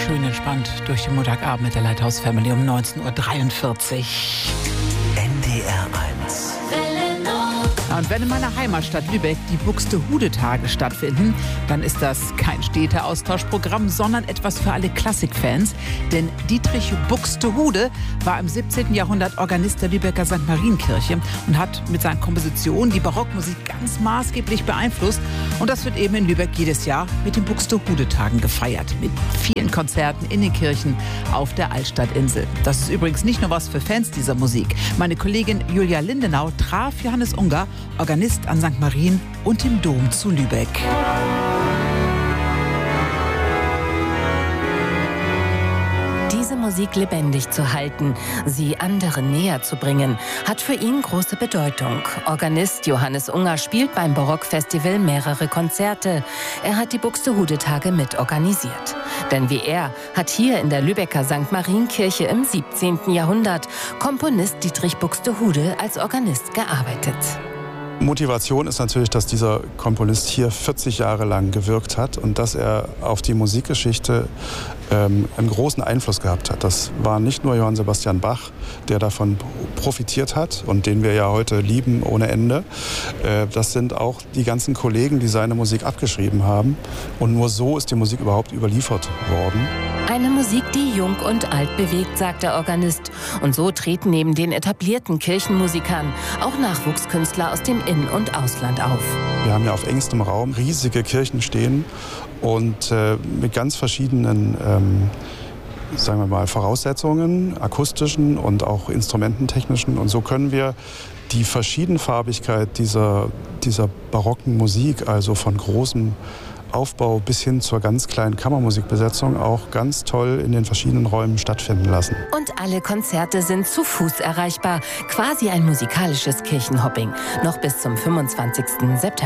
schön entspannt durch den Montagabend mit der Lighthouse Family um 19:43 Uhr. NDR 1. Und wenn in meiner Heimatstadt Lübeck die Buxtehude-Tage stattfinden, dann ist das kein Städteaustauschprogramm, sondern etwas für alle Klassikfans. Denn Dietrich Buxtehude war im 17. Jahrhundert Organist der Lübecker St. Marienkirche und hat mit seinen Kompositionen die Barockmusik ganz maßgeblich beeinflusst. Und das wird eben in Lübeck jedes Jahr mit den Buxtehude-Tagen gefeiert. Mit vielen Konzerten in den Kirchen auf der Altstadtinsel. Das ist übrigens nicht nur was für Fans dieser Musik. Meine Kollegin Julia Lindenau traf Johannes Unger, Organist an St. Marien und im Dom zu Lübeck. Diese Musik lebendig zu halten, sie anderen näher zu bringen, hat für ihn große Bedeutung. Organist Johannes Unger spielt beim Barockfestival mehrere Konzerte. Er hat die Buxtehude-Tage mitorganisiert. Denn wie er hat hier in der Lübecker St. Marienkirche im 17. Jahrhundert Komponist Dietrich Buxtehude als Organist gearbeitet. Motivation ist natürlich, dass dieser Komponist hier 40 Jahre lang gewirkt hat und dass er auf die Musikgeschichte einen großen Einfluss gehabt hat. Das war nicht nur Johann Sebastian Bach, der davon profitiert hat und den wir ja heute lieben ohne Ende. Das sind auch die ganzen Kollegen, die seine Musik abgeschrieben haben. Und nur so ist die Musik überhaupt überliefert worden. Eine Musik, die jung und alt bewegt, sagt der Organist. Und so treten neben den etablierten Kirchenmusikern auch Nachwuchskünstler aus dem In- und Ausland auf. Wir haben ja auf engstem Raum riesige Kirchen stehen und mit ganz verschiedenen sagen wir mal, Voraussetzungen, akustischen und auch instrumententechnischen. Und so können wir die Verschiedenfarbigkeit dieser barocken Musik, also von großem Aufbau bis hin zur ganz kleinen Kammermusikbesetzung, auch ganz toll in den verschiedenen Räumen stattfinden lassen. Und alle Konzerte sind zu Fuß erreichbar. Quasi ein musikalisches Kirchenhopping. Noch bis zum 25. September.